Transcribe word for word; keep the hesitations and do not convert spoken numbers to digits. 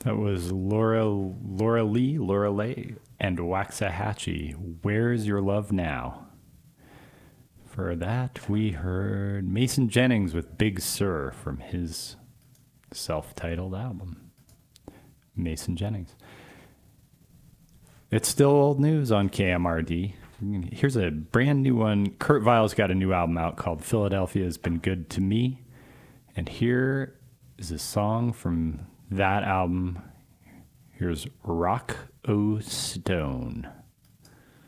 That was Laura, Laura Lee, Laura Lay, and Waxahachie. Where's Your Love Now? For that, we heard Mason Jennings with Big Sur from his self-titled album. Mason Jennings. It's still old news on K M R D. Here's a brand new one. Kurt Vile's got a new album out called Philadelphia Has Been Good to Me. And here is a song from that album. Here's Rock O' Stone.